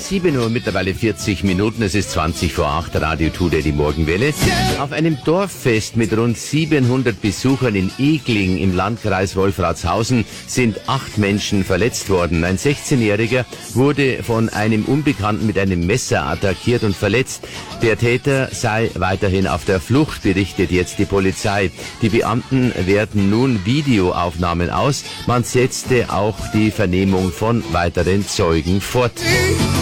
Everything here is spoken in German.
7 Uhr, mittlerweile 40 Minuten, es ist 20 vor 8, Radio Today, die Morgenwelle. Auf einem Dorffest mit rund 700 Besuchern in Egling im Landkreis Wolfratshausen sind 8 Menschen verletzt worden. Ein 16-Jähriger wurde von einem Unbekannten mit einem Messer attackiert und verletzt. Der Täter sei weiterhin auf der Flucht, berichtet jetzt die Polizei. Die Beamten werten nun Videoaufnahmen aus. Man setzte auch die Vernehmung von weiteren Zeugen fort.